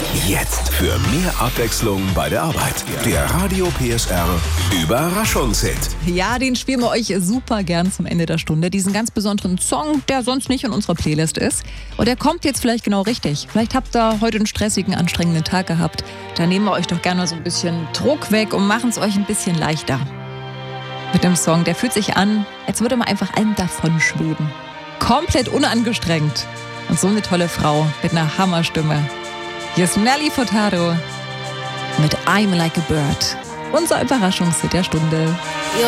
Jetzt für mehr Abwechslung bei der Arbeit. Der Radio PSR Überraschungshit. Ja, den spielen wir euch super gern zum Ende der Stunde. Diesen ganz besonderen Song, der sonst nicht in unserer Playlist ist. Und der kommt jetzt vielleicht genau richtig. Vielleicht habt ihr heute einen stressigen, anstrengenden Tag gehabt. Da nehmen wir euch doch gerne so ein bisschen Druck weg und machen es euch ein bisschen leichter. Mit dem Song, der fühlt sich an, als würde man einfach allem davon schweben. Komplett unangestrengt. Und so eine tolle Frau mit einer Hammerstimme. Hier ist Nelly Furtado mit I'm Like a Bird. Unser Überraschungshit der Stunde.